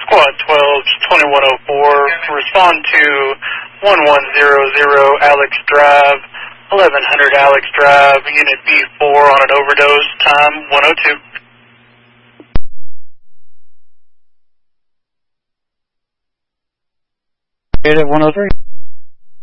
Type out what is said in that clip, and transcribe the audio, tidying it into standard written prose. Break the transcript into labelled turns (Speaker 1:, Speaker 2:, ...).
Speaker 1: Squad 12, 2104, respond to 1100 Alex Drive, 1100 Alex Drive, Unit B4 on an overdose, time 102.
Speaker 2: At 103.